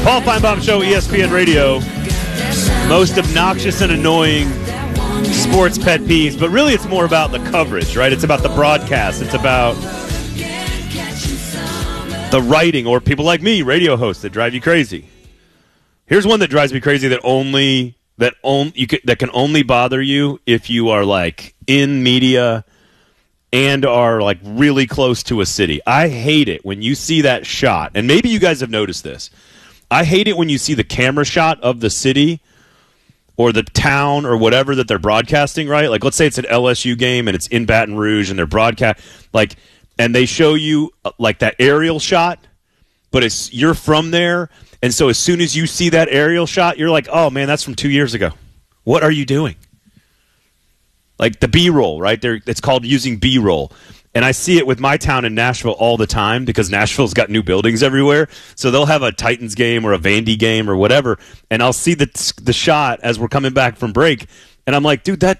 Paul Feinbaum Show, ESPN Radio. Most obnoxious and annoying sports pet peeves, but really it's more about the coverage, right? It's about the broadcast. It's about the writing, or people like me, radio hosts, that drive you crazy. Here's one that drives me crazy that can only bother you if you are like in media and are like really close to a city. I hate it when you see that shot, and maybe you guys have noticed this. I hate it when you see the camera shot of the city or the town or whatever that they're broadcasting, right? Like, let's say it's an LSU game and it's in Baton Rouge and they're broadcast, like, and they show you like that aerial shot, but you're from there, and so as soon as you see that aerial shot, you're like, oh man, that's from 2 years ago. What are you doing? Like the B-roll, right? It's called using B-roll. And I see it with my town in Nashville all the time because Nashville's got new buildings everywhere. So they'll have a Titans game or a Vandy game or whatever, and I'll see the shot as we're coming back from break, and I'm like, dude,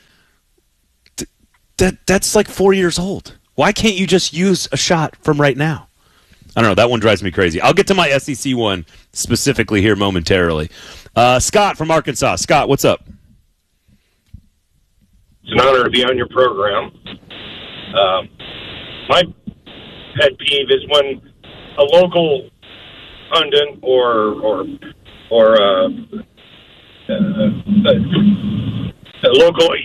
that's like 4 years old. Why can't you just use a shot from right now? I don't know. That one drives me crazy. I'll get to my SEC one specifically here momentarily. Scott from Arkansas. Scott, what's up? It's an honor to be on your program. My pet peeve is when a local pundit or a local,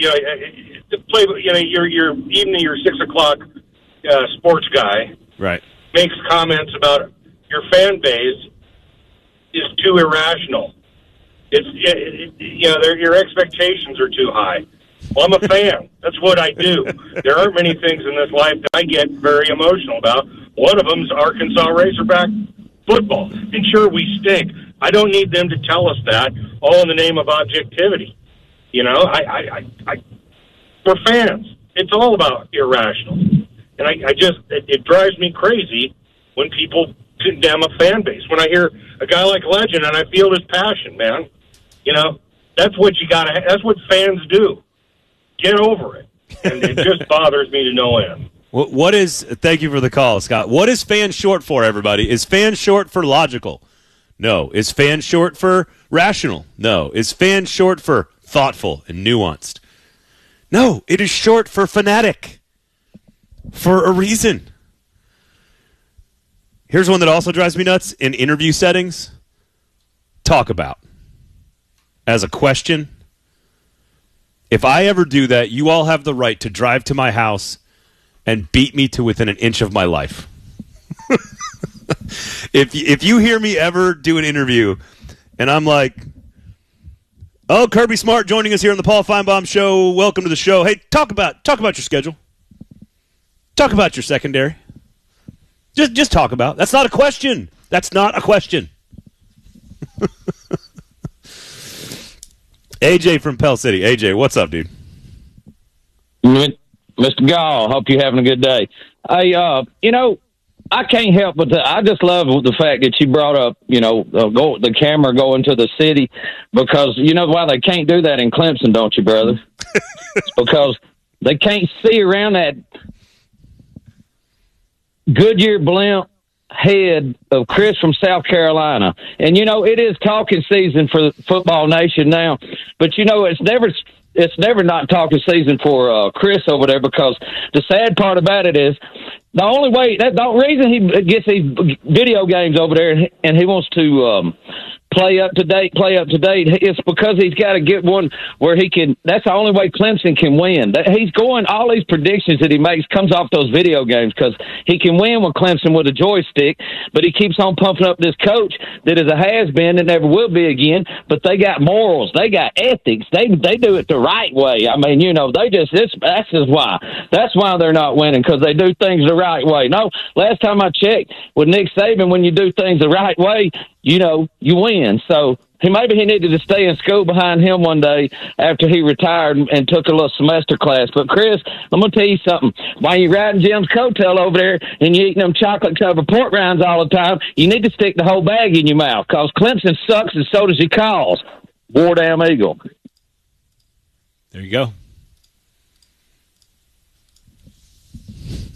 your evening, your 6 o'clock sports guy, right, makes comments about your fan base is too irrational. Your expectations are too high. Well, I'm a fan. That's what I do. There aren't many things in this life that I get very emotional about. One of them is Arkansas Razorback football. And sure, we stink. I don't need them to tell us that, all in the name of objectivity. You know, we're fans. It's all about irrational. And it drives me crazy when people condemn a fan base. When I hear a guy like Legend and I feel his passion, man, you know, that's what that's what fans do. Get over it. And it just bothers me to no end. Thank you for the call, Scott. What is fan short for, everybody? Is fan short for logical? No. Is fan short for rational? No. Is fan short for thoughtful and nuanced? No. It is short for fanatic. For a reason. Here's one that also drives me nuts in interview settings. Talk about. As a question. If I ever do that, you all have the right to drive to my house and beat me to within an inch of my life. If you hear me ever do an interview and I'm like, oh, Kirby Smart joining us here on the Paul Feinbaum Show. Welcome to the show. Hey, talk about your schedule. Talk about your secondary. Just talk about. That's not a question. That's not a question. AJ from Pell City. AJ, what's up, dude? Mr. Gall, hope you're having a good day. I can't help but I just love the fact that you brought up, the camera going to the city, because you know why they can't do that in Clemson, don't you, brother? It's because they can't see around that Goodyear blimp head of Chris from South Carolina. And, it is talking season for Football Nation now, but, it's never not talking season for Chris over there, because the sad part about it is the reason he gets these video games over there and he wants to play up to date. It's because he's got to get one where he can. That's the only way Clemson can win. He's going. All these predictions that he makes comes off those video games, because he can win with Clemson with a joystick. But he keeps on pumping up this coach that is a has-been and never will be again. But they got morals. They got ethics. They do it the right way. I mean, that's just why. That's why they're not winning, because they do things the right way. No, last time I checked with Nick Saban, when you do things the right way, you win. So he needed to stay in school behind him one day after he retired and took a little semester class. But Chris, I'm gonna tell you something. While you're riding Jim's coattail over there and you eating them chocolate covered pork rinds all the time, you need to stick the whole bag in your mouth, because Clemson sucks and so does your calls. War damn Eagle. There you go.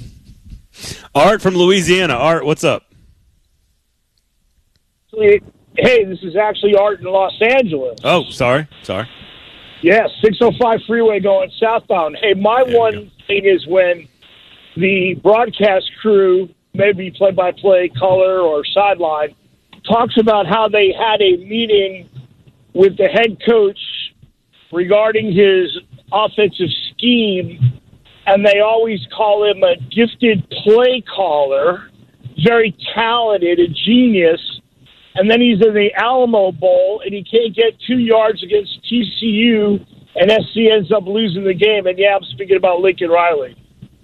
Art from Louisiana. Art, what's up? Hey, this is actually Art in Los Angeles. Oh, sorry. Yes, 605 freeway going southbound. Hey, my one thing is when the broadcast crew, maybe play-by-play, color, or sideline, talks about how they had a meeting with the head coach regarding his offensive scheme, and they always call him a gifted play caller, very talented, a genius, and then he's in the Alamo Bowl, and he can't get 2 yards against TCU, and SC ends up losing the game. And, yeah, I'm speaking about Lincoln Riley.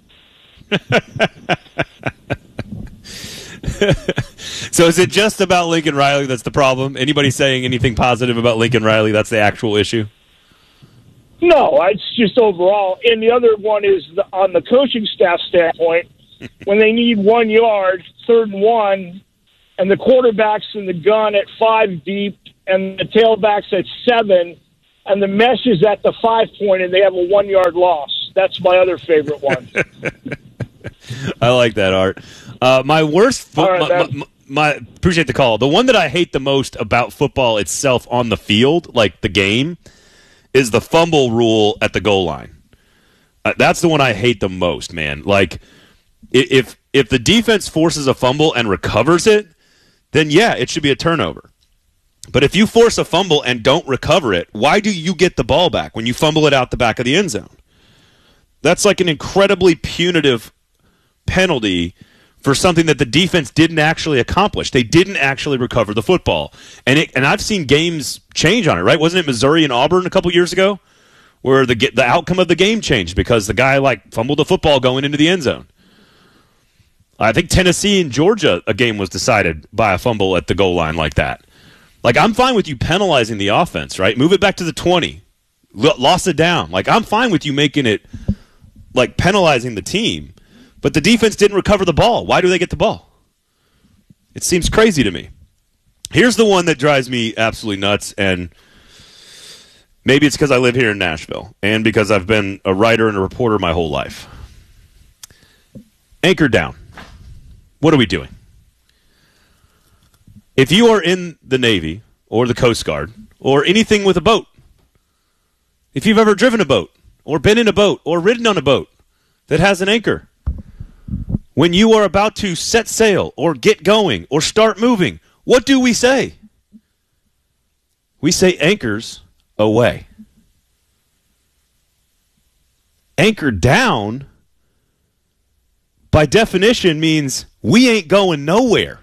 So is it just about Lincoln Riley that's the problem? Anybody saying anything positive about Lincoln Riley, that's the actual issue? No, it's just overall. And the other one is on the coaching staff standpoint, when they need 1 yard, 3rd and 1, and the quarterback's in the gun at 5 deep, and the tailback's at 7, and the mesh is at the 5 point, and they have a 1 yard loss. That's my other favorite one. I like that, Art. My worst. Appreciate the call. The one that I hate the most about football itself on the field, like the game, is the fumble rule at the goal line. That's the one I hate the most, man. Like, if the defense forces a fumble and recovers it, then yeah, it should be a turnover. But if you force a fumble and don't recover it, why do you get the ball back when you fumble it out the back of the end zone? That's like an incredibly punitive penalty for something that the defense didn't actually accomplish. They didn't actually recover the football. And I've seen games change on it, right? Wasn't it Missouri and Auburn a couple years ago where the outcome of the game changed because the guy fumbled the football going into the end zone? I think Tennessee and Georgia, a game was decided by a fumble at the goal line like that. Like, I'm fine with you penalizing the offense, right? Move it back to the 20. Lost it down. Like, I'm fine with you making it, penalizing the team. But the defense didn't recover the ball. Why do they get the ball? It seems crazy to me. Here's the one that drives me absolutely nuts, and maybe it's because I live here in Nashville and because I've been a writer and a reporter my whole life. Anchor down. What are we doing? If you are in the Navy or the Coast Guard or anything with a boat, if you've ever driven a boat or been in a boat or ridden on a boat that has an anchor, when you are about to set sail or get going or start moving, what do we say? We say anchors away. Anchor down, by definition, means we ain't going nowhere.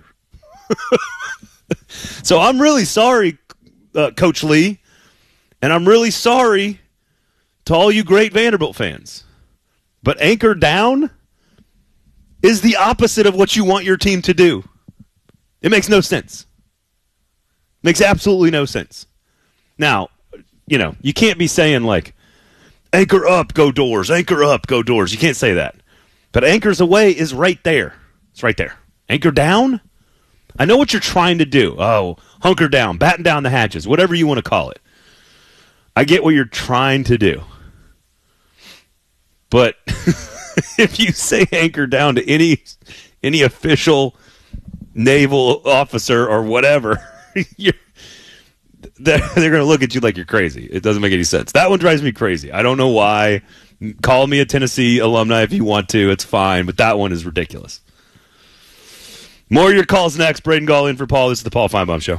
So I'm really sorry, Coach Lee, and I'm really sorry to all you great Vanderbilt fans. But anchor down is the opposite of what you want your team to do. It makes no sense. Makes absolutely no sense. Now, you can't be saying anchor up, go Doors, anchor up, go Doors. You can't say that. But anchors away is right there. It's right there. Anchor down? I know what you're trying to do. Oh, hunker down, batten down the hatches, whatever you want to call it. I get what you're trying to do. But if you say anchor down to any official naval officer or whatever, they're going to look at you like you're crazy. It doesn't make any sense. That one drives me crazy. I don't know why. Call me a Tennessee alumni if you want to. It's fine, but that one is ridiculous. More of your calls next. Braden Gall in for Paul. This is the Paul Feinbaum Show.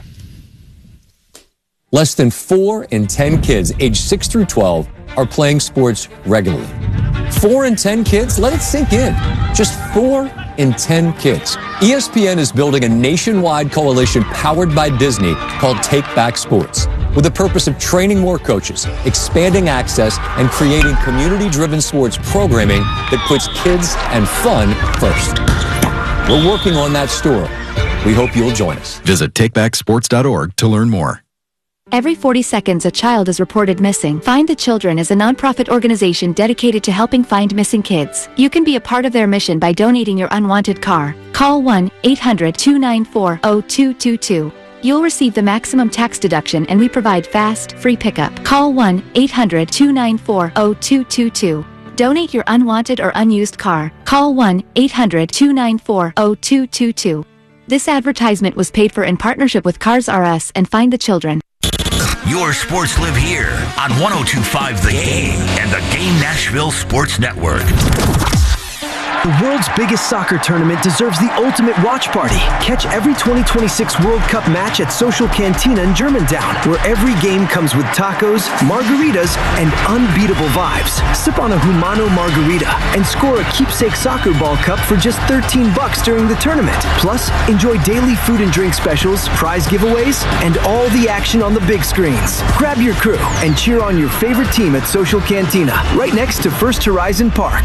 Less than 4 in 10 kids aged 6 through 12 are playing sports regularly. 4 in 10 kids? Let it sink in. Just 4 in 10 kids. ESPN is building a nationwide coalition powered by Disney called Take Back Sports, with the purpose of training more coaches, expanding access, and creating community-driven sports programming that puts kids and fun first. We're working on that story. We hope you'll join us. Visit takebacksports.org to learn more. Every 40 seconds, a child is reported missing. Find the Children is a nonprofit organization dedicated to helping find missing kids. You can be a part of their mission by donating your unwanted car. Call 1-800-294-0222. You'll receive the maximum tax deduction, and we provide fast, free pickup. Call 1-800-294-0222. Donate your unwanted or unused car. Call 1-800-294-0222. This advertisement was paid for in partnership with Cars R Us and Find the Children. Your sports live here on 102.5 The Game and the Game Nashville Sports Network. The world's biggest soccer tournament deserves the ultimate watch party. Catch every 2026 World Cup match at Social Cantina in Germantown, where every game comes with tacos, margaritas, and unbeatable vibes. Sip on a Humano margarita and score a keepsake soccer ball cup for just $13 during the tournament. Plus, enjoy daily food and drink specials, prize giveaways, and all the action on the big screens. Grab your crew and cheer on your favorite team at Social Cantina, right next to First Horizon Park.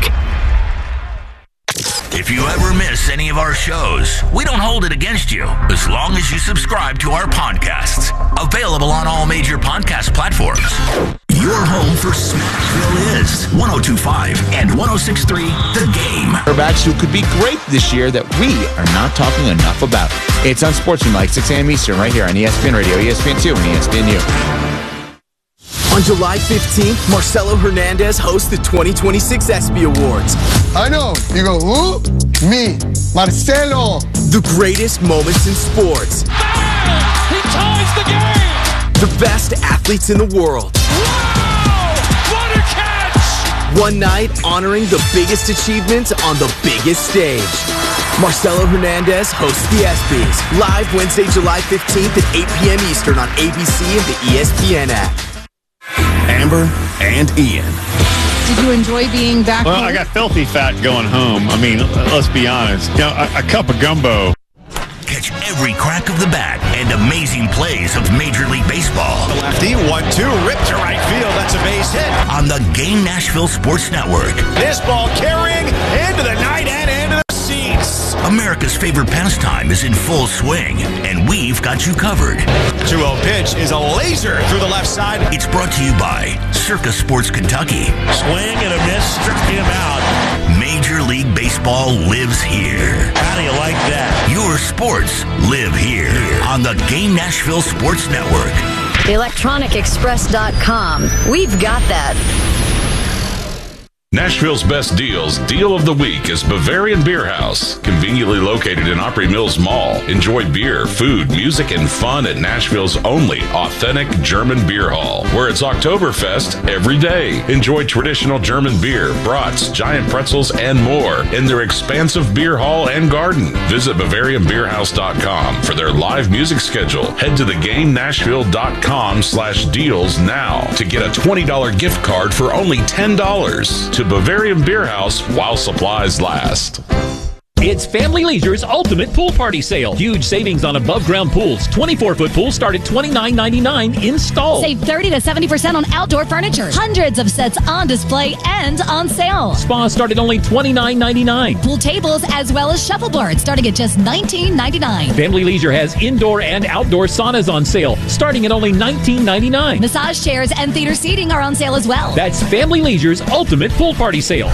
If you ever miss any of our shows, we don't hold it against you as long as you subscribe to our podcasts. Available on all major podcast platforms. Your home for Smashville is 102.5 and 106.3 The Game. Quarterbacks who could be great this year that we are not talking enough about. It's on Sportsman, 6 a.m. Eastern, right here on ESPN Radio, ESPN2, and ESPNU. On July 15th, Marcelo Hernandez hosts the 2026 ESPY Awards. I know. You go, who? Me, Marcelo. The greatest moments in sports. Bang! He ties the game! The best athletes in the world. Wow! What a catch! One night honoring the biggest achievements on the biggest stage. Marcelo Hernandez hosts the ESPYs. Live Wednesday, July 15th at 8 p.m. Eastern on ABC and the ESPN app. Amber and Ian. Did you enjoy being back home? Well, I got filthy fat going home. I mean, let's be honest. You know, a cup of gumbo. Catch every crack of the bat and amazing plays of Major League Baseball. The lefty, 1-2, ripped to right field. That's a base hit. On the Game Nashville Sports Network. This ball carrying into the night and into the seats. America's favorite pastime is in full swing, and we've got you covered. 2-0 pitch is a laser through the left side. It's brought to you by Circus Sports Kentucky. Swing and a miss, struck him out. Major League Baseball lives here. How do you like that? Your sports live here on the Game Nashville Sports Network. ElectronicExpress.com. We've got that. Nashville's best deals, deal of the week is Bavarian Beer House. Conveniently located in Opry Mills Mall. Enjoy beer, food, music, and fun at Nashville's only authentic German beer hall, where it's Oktoberfest every day. Enjoy traditional German beer, brats, giant pretzels, and more in their expansive beer hall and garden. Visit BavarianBeerHouse.com for their live music schedule. Head to theGameNashville.com/deals now to get a $20 gift card for only $10 to Bavarian Beer House while supplies last. It's Family Leisure's ultimate pool party sale. Huge savings on above-ground pools. 24-foot pools start at $29.99 installed. Save 30 to 70% on outdoor furniture. Hundreds of sets on display and on sale. Spas start at only $29.99. Pool tables as well as shuffleboards starting at just $19.99. Family Leisure has indoor and outdoor saunas on sale starting at only $19.99. Massage chairs and theater seating are on sale as well. That's Family Leisure's ultimate pool party sale.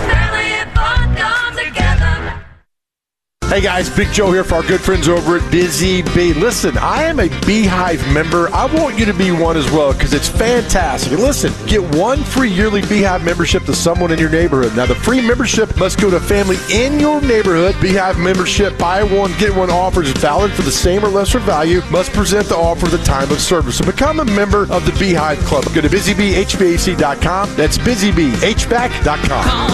Hey guys, Big Joe here for our good friends over at Busy Bee. Listen, I am a Beehive member. I want you to be one as well because it's fantastic. And listen, get one free yearly Beehive membership to someone in your neighborhood. Now, the free membership must go to a family in your neighborhood. Beehive membership, buy one, get one offer is valid for the same or lesser value. Must present the offer at the time of service. So become a member of the Beehive Club. Go to BusyBeeHVAC.com. That's BusyBeeHVAC.com. Call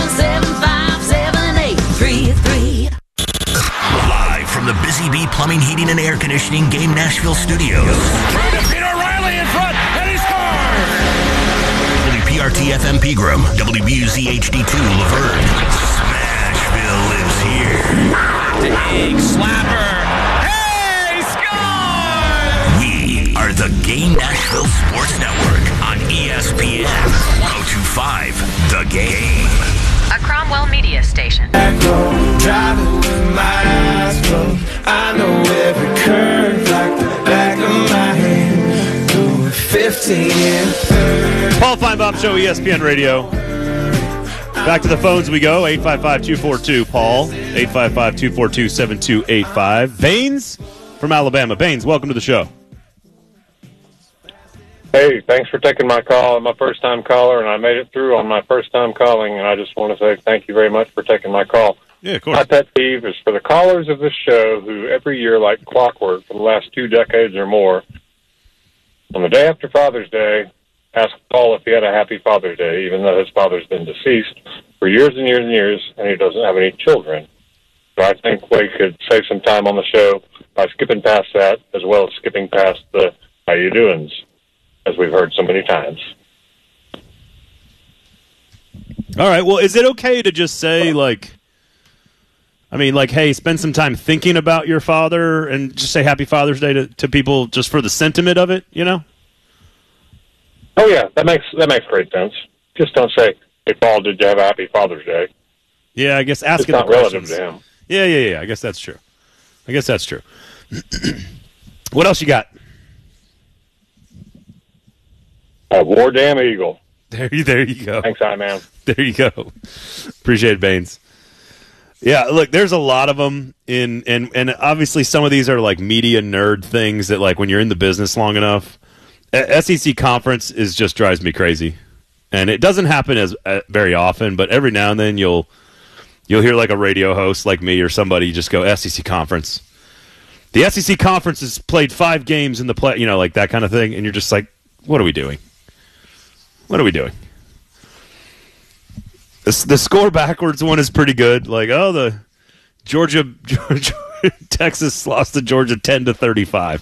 775-7833. Live from the Busy Bee Plumbing, Heating, and Air Conditioning Game Nashville Studios. Trying to beat O'Reilly in front, and he scores! WPRT FM Pegram, WBUZ HD2 Laverne. Smashville lives here. Big slapper. Hey, scores! We are the Game Nashville Sports Network on ESPN 102.5 The Game. A Cromwell Media Station. Driving with my eyes closed. I know every curve like the back of my hand. Doing 15 and 30. Paul Feinbaum Show, ESPN Radio. Back to the phones we go. 855-242-PAUL. 855-242-7285. Baines from Alabama. Baines, welcome to the show. Hey, thanks for taking my call. I'm a first-time caller, and I made it through on my first time calling, and I just want to say thank you very much for taking my call. Yeah, of course. My pet peeve is for the callers of this show who every year, like clockwork, for the last 2 decades or more, on the day after Father's Day, ask Paul if he had a happy Father's Day, even though his father's been deceased for years and years and years, and he doesn't have any children. So I think we could save some time on the show by skipping past that, as well as skipping past the how you doings, as we've heard so many times. All right, well, is it okay to just say, hey, spend some time thinking about your father and just say Happy Father's Day to people just for the sentiment of it, you know? Oh, yeah, that makes great sense. Just don't say, hey, Paul, did you have a Happy Father's Day? Yeah, I guess asking the questions. It's not relative to Yeah. him. I guess that's true. What else you got? War Damn Eagle. There you go. Thanks, man. There you go. Appreciate it, Baines. Yeah, look, there's a lot of them and obviously some of these are like media nerd things that like when you're in the business long enough. SEC conference just drives me crazy. And it doesn't happen as very often, but every now and then you'll hear like a radio host like me or somebody just go SEC conference. The SEC conference has played 5 games in the play, you know, like that kind of thing, and you're just like, what are we doing? What are we doing? The score backwards one is pretty good. Like, the Georgia Texas lost to Georgia 10-35.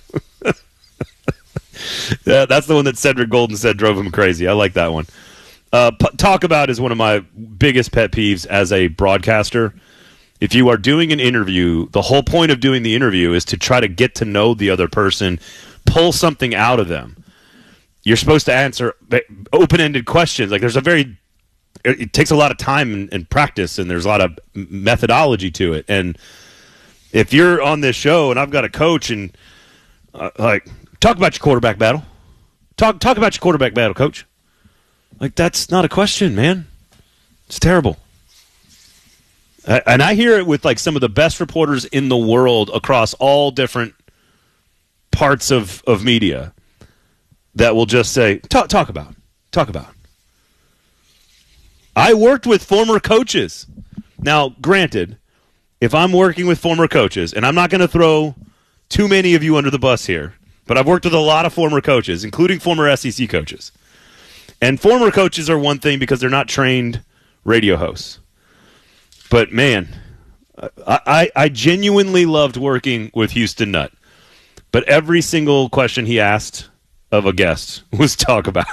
Yeah, that's the one that Cedric Golden said drove him crazy. I like that one. Talk about is one of my biggest pet peeves as a broadcaster. If you are doing an interview, the whole point of doing the interview is to try to get to know the other person, pull something out of them. You're supposed to answer open-ended questions. Like it takes a lot of time and practice, and there's a lot of methodology to it. And if you're on this show and I've got a coach and talk about your quarterback battle. Talk about your quarterback battle, coach. Like, that's not a question, man. It's terrible. And I hear it with, like, some of the best reporters in the world across all different parts of media that will just say, talk about. I worked with former coaches. Now, granted, if I'm working with former coaches, and I'm not going to throw too many of you under the bus here, but I've worked with a lot of former coaches, including former SEC coaches. And former coaches are one thing because they're not trained radio hosts. But, man, I genuinely loved working with Houston Nutt. But every single question he asked of a guest was talk about.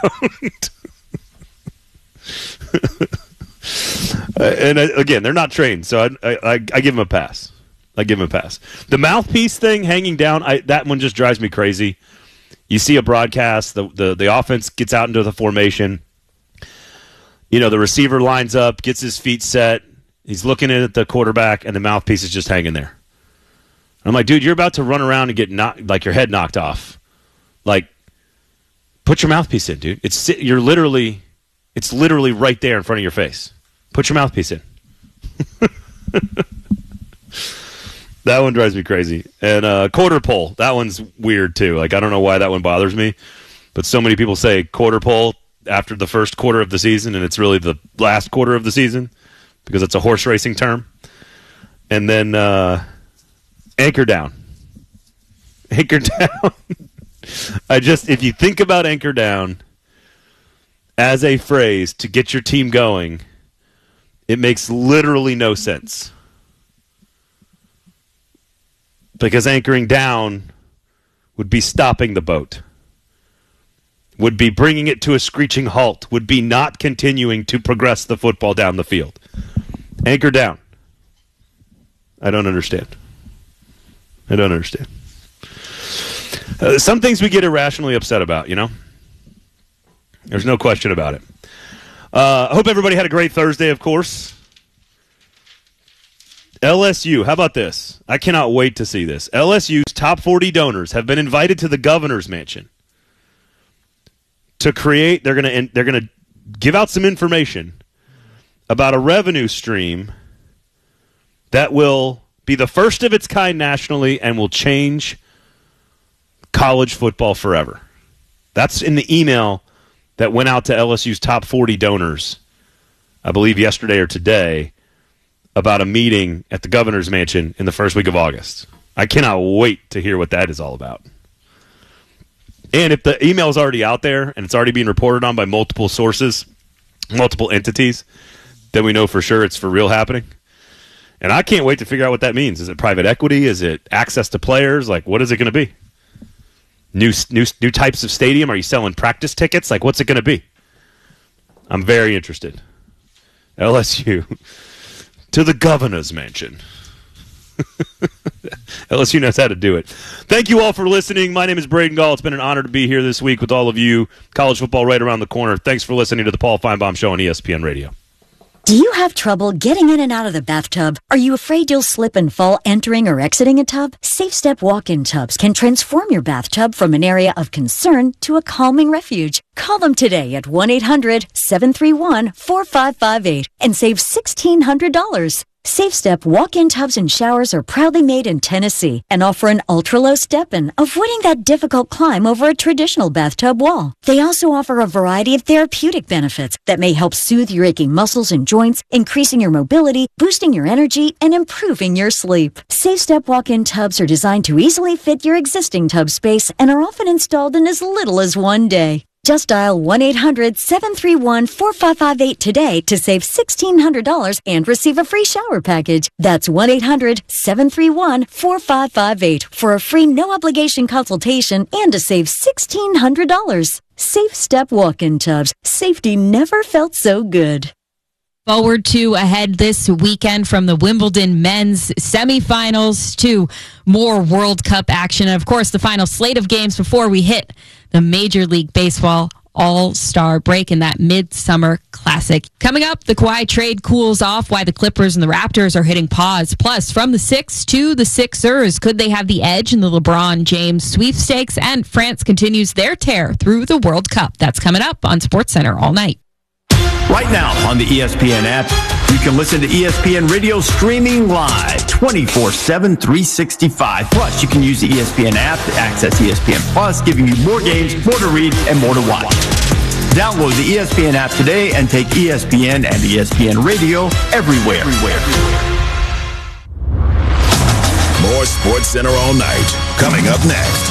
And, again, they're not trained, so I give him a pass. The mouthpiece thing hanging down, that one just drives me crazy. You see a broadcast, the offense gets out into the formation. You know, the receiver lines up, gets his feet set. He's looking at the quarterback, and the mouthpiece is just hanging there. I'm like, dude, you're about to run around and get your head knocked off. Like, put your mouthpiece in, dude. It's literally right there in front of your face. Put your mouthpiece in. That one drives me crazy. And quarter pole, that one's weird too. Like, I don't know why that one bothers me, but so many people say quarter pole after the first quarter of the season, and it's really the last quarter of the season because it's a horse racing term. And then anchor down. Anchor down. If you think about anchor down as a phrase to get your team going, it makes literally no sense. Because anchoring down would be stopping the boat, would be bringing it to a screeching halt, would be not continuing to progress the football down the field. Anchor down. I don't understand. Some things we get irrationally upset about, you know? There's no question about it. I hope everybody had a great Thursday, of course. LSU, how about this? I cannot wait to see this. LSU's top 40 donors have been invited to the governor's mansion to create. They're going to give out some information about a revenue stream that will be the first of its kind nationally and will change college football forever. That's in the email that went out to LSU's top 40 donors, I believe yesterday or today. about a meeting at the governor's mansion in the first week of August. I cannot wait to hear what that is all about. And if the email is already out there and it's already being reported on by multiple sources, multiple entities, then we know for sure it's for real happening. And I can't wait to figure out what that means. Is it private equity? Is it access to players? Like, what is it going to be? New types of stadium? Are you selling practice tickets? Like, what's it going to be? I'm very interested. LSU to the governor's mansion. LSU knows how to do it. Thank you all for listening. My name is Braden Gall. It's been an honor to be here this week with all of you. College football right around the corner. Thanks for listening to the Paul Feinbaum Show on ESPN Radio. Do you have trouble getting in and out of the bathtub? Are you afraid you'll slip and fall entering or exiting a tub? Safe Step walk-in tubs can transform your bathtub from an area of concern to a calming refuge. Call them today at 1-800-731-4558 and save $1,600. Safe Step walk-in tubs and showers are proudly made in Tennessee and offer an ultra-low step-in, avoiding that difficult climb over a traditional bathtub wall. They also offer a variety of therapeutic benefits that may help soothe your aching muscles and joints, increasing your mobility, boosting your energy, and improving your sleep. Safe Step walk-in tubs are designed to easily fit your existing tub space and are often installed in as little as one day. Just dial 1-800-731-4558 today to save $1,600 and receive a free shower package. That's 1-800-731-4558 for a free no-obligation consultation and to save $1,600. Safe Step walk-in tubs. Safety never felt so good. Forward to ahead this weekend from the Wimbledon men's semifinals to more World Cup action. And of course, the final slate of games before we hit the Major League Baseball All-Star break in that Midsummer Classic. Coming up, the Kawhi trade cools off, why the Clippers and the Raptors are hitting pause. Plus, from the Six to the Sixers, could they have the edge in the LeBron James sweepstakes? And France continues their tear through the World Cup. That's coming up on SportsCenter all night. Right now on the ESPN app, you can listen to ESPN Radio streaming live 24/7, 365. Plus, you can use the ESPN app to access ESPN Plus, giving you more games, more to read, and more to watch. Download the ESPN app today and take ESPN and ESPN Radio everywhere. More SportsCenter all night. Coming up next.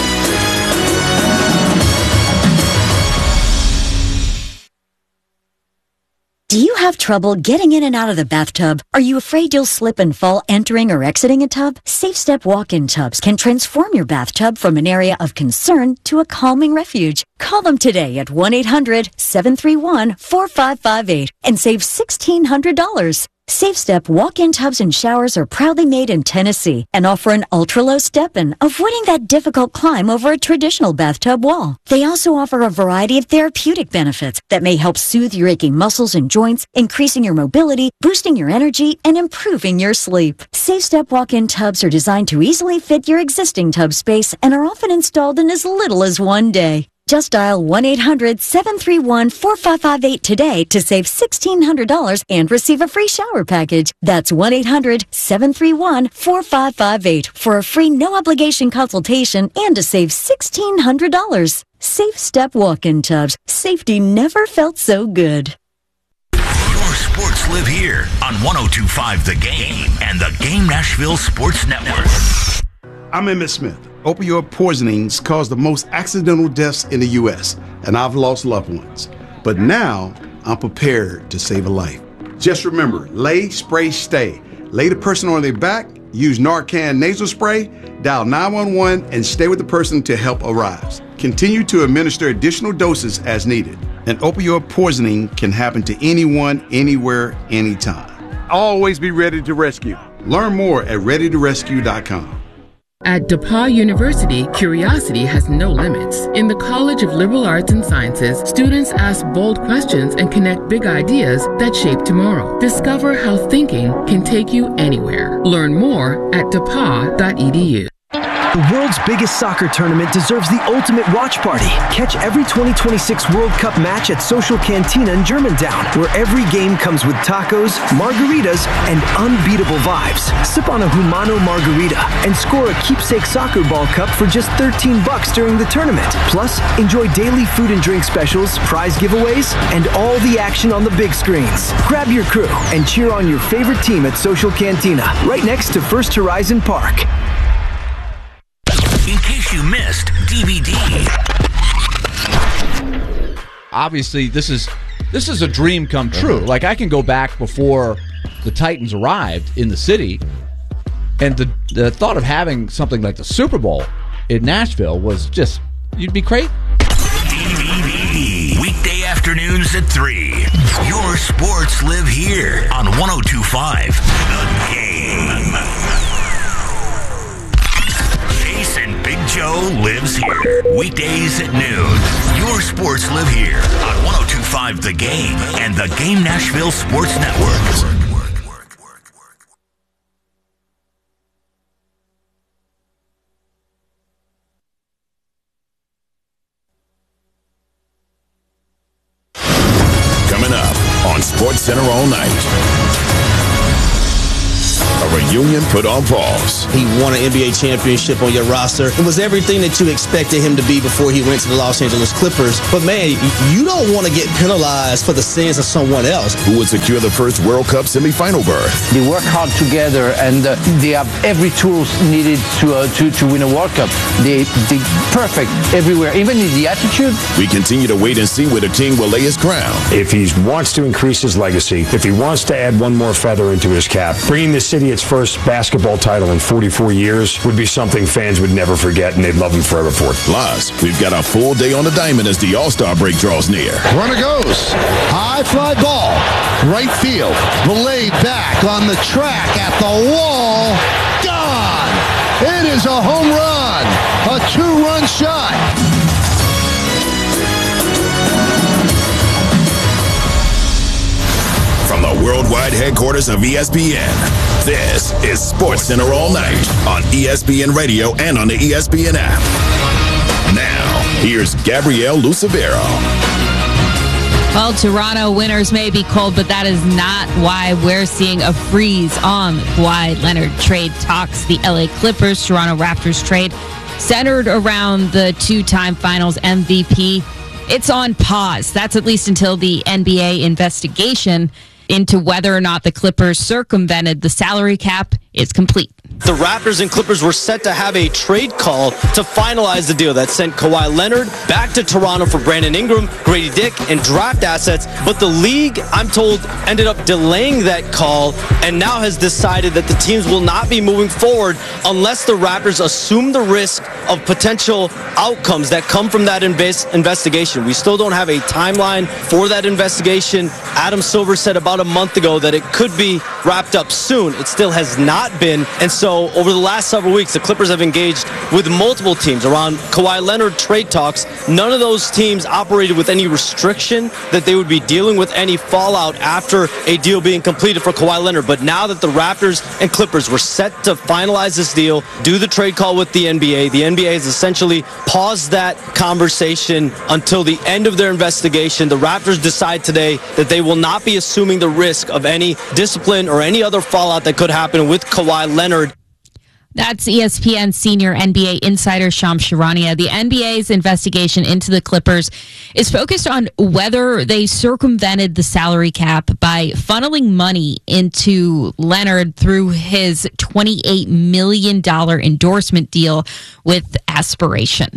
Do you have trouble getting in and out of the bathtub? Are you afraid you'll slip and fall entering or exiting a tub? Safe Step walk-in tubs can transform your bathtub from an area of concern to a calming refuge. Call them today at 1-800-731-4558 and save $1,600. Safe Step walk-in tubs and showers are proudly made in Tennessee and offer an ultra-low step-in, avoiding that difficult climb over a traditional bathtub wall. They also offer a variety of therapeutic benefits that may help soothe your aching muscles and joints, increasing your mobility, boosting your energy, and improving your sleep. Safe Step walk-in tubs are designed to easily fit your existing tub space and are often installed in as little as one day. Just dial 1-800-731-4558 today to save $1,600 and receive a free shower package. That's 1-800-731-4558 for a free no-obligation consultation and to save $1,600. Safe Step walk-in tubs. Safety never felt so good. Your sports live here on 102.5 The Game and the Game Nashville Sports Network. I'm Emmett Smith. Opioid poisonings cause the most accidental deaths in the U.S., and I've lost loved ones. But now, I'm prepared to save a life. Just remember, lay, spray, stay. Lay the person on their back, use Narcan nasal spray, dial 911, and stay with the person till help arrives. Continue to administer additional doses as needed. An opioid poisoning can happen to anyone, anywhere, anytime. Always be ready to rescue. Learn more at readytorescue.com. At DePauw University, curiosity has no limits. In the College of Liberal Arts and Sciences, students ask bold questions and connect big ideas that shape tomorrow. Discover how thinking can take you anywhere. Learn more at depaw.edu. The world's biggest soccer tournament deserves the ultimate watch party. Catch every 2026 World Cup match at Social Cantina in Germantown, where every game comes with tacos, margaritas, and unbeatable vibes. Sip on a Humano margarita and score a keepsake soccer ball cup for just $13 during the tournament. Plus, enjoy daily food and drink specials, prize giveaways, and all the action on the big screens. Grab your crew and cheer on your favorite team at Social Cantina, right next to First Horizon Park. In case you missed DVD. Obviously, this is a dream come true. Like, I can go back before the Titans arrived in the city, and the thought of having something like the Super Bowl in Nashville was just, you'd be great. DVD. Weekday afternoons at 3. Your sports live here on 102.5 The Game. Jason Big Joe lives here. Weekdays at noon. Your sports live here on 102.5 The Game and the Game Nashville Sports Network. Coming up on Sports Center all night. A reunion put on pause. He won an NBA championship on your roster. It was everything that you expected him to be before he went to the Los Angeles Clippers. But, man, you don't want to get penalized for the sins of someone else. Who would secure the first World Cup semifinal berth? They work hard together, and they have every tool needed to win a World Cup. They perfect everywhere, even in the attitude. We continue to wait and see where the king will lay his crown. If he wants to increase his legacy, if he wants to add one more feather into his cap, bringing the city its first basketball title in 44 years would be something fans would never forget, and they'd love him forever for it. Plus, we've got a full day on the diamond as the All-Star break draws near. Runner goes. High fly ball. Right field. Laid back on the track at the wall. Gone. It is a home run. A 2-run shot. From the worldwide headquarters of ESPN, this is Sports Center all night on ESPN Radio and on the ESPN app. Now, here's Gabrielle Lucevero. Well, Toronto winners may be cold, but that is not why we're seeing a freeze on the Kawhi Leonard trade talks. The LA Clippers Toronto Raptors trade centered around the two-time Finals MVP. It's on pause. That's at least until the NBA investigation into whether or not the Clippers circumvented the salary cap is complete. The Raptors and Clippers were set to have a trade call to finalize the deal that sent Kawhi Leonard back to Toronto for Brandon Ingram, Grady Dick, and draft assets. But the league, I'm told, ended up delaying that call and now has decided that the teams will not be moving forward unless the Raptors assume the risk of potential outcomes that come from that investigation. We still don't have a timeline for that investigation. Adam Silver said about a month ago that it could be wrapped up soon. It still has not been. And so over the last several weeks, the Clippers have engaged with multiple teams around Kawhi Leonard trade talks. None of those teams operated with any restriction that they would be dealing with any fallout after a deal being completed for Kawhi Leonard. But now that the Raptors and Clippers were set to finalize this deal, do the trade call with the NBA has essentially paused that conversation until the end of their investigation. The Raptors decide today that they will not be assuming the risk of any discipline or any other fallout that could happen with Kawhi Leonard. That's ESPN senior NBA insider Shams Charania. The NBA's investigation into the Clippers is focused on whether they circumvented the salary cap by funneling money into Leonard through his $28 million endorsement deal with Aspiration.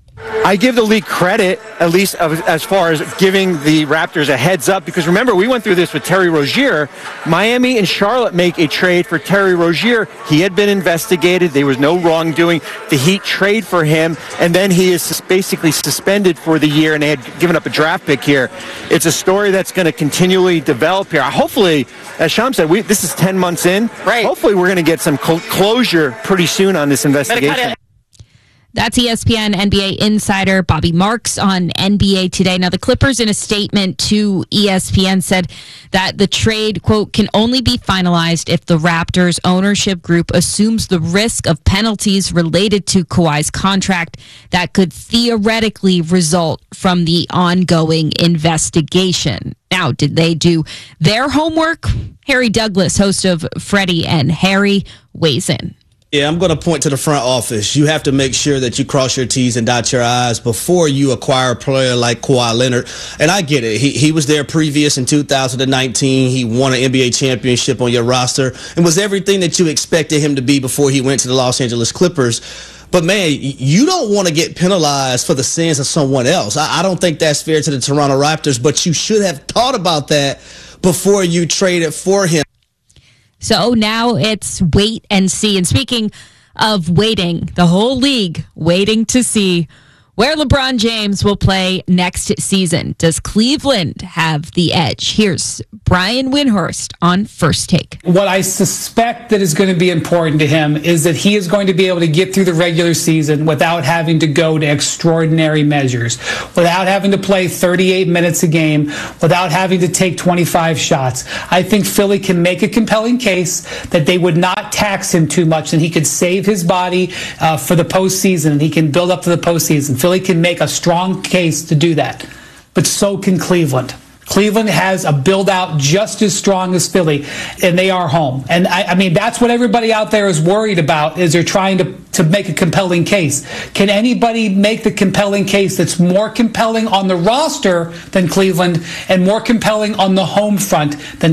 I give the league credit, at least as far as giving the Raptors a heads up, because remember, we went through this with Terry Rozier. Miami and Charlotte make a trade for Terry Rozier. He had been investigated. There was no wrongdoing. The Heat trade for him, and then he is basically suspended for the year, and they had given up a draft pick here. It's a story that's going to continually develop here. Hopefully, as Sham said, this is 10 months in. Right. Hopefully, we're going to get some closure pretty soon on this investigation. That's ESPN NBA insider Bobby Marks on NBA Today. Now, the Clippers, in a statement to ESPN, said that the trade, quote, can only be finalized if the Raptors ownership group assumes the risk of penalties related to Kawhi's contract that could theoretically result from the ongoing investigation. Now, did they do their homework? Harry Douglas, host of Freddie and Harry, weighs in. Yeah, I'm going to point to the front office. You have to make sure that you cross your T's and dot your I's before you acquire a player like Kawhi Leonard. And I get it. He was there previous in 2019. He won an NBA championship on your roster and was everything that you expected him to be before he went to the Los Angeles Clippers. But, man, you don't want to get penalized for the sins of someone else. I don't think that's fair to the Toronto Raptors, but you should have thought about that before you traded for him. So now it's wait and see. And speaking of waiting, the whole league waiting to see where LeBron James will play next season. Does Cleveland have the edge? Here's Brian Windhorst on First Take. What I suspect that is going to be important to him is that he is going to be able to get through the regular season without having to go to extraordinary measures, without having to play 38 minutes a game, without having to take 25 shots. I think Philly can make a compelling case that they would not tax him too much, and he could save his body for the postseason, and he can build up to the postseason. Philly can make a strong case to do that, but so can Cleveland. Cleveland has a build-out just as strong as Philly, and they are home. And I mean, that's what everybody out there is worried about, is they're trying to make a compelling case. Can anybody make the compelling case that's more compelling on the roster than Cleveland and more compelling on the home front than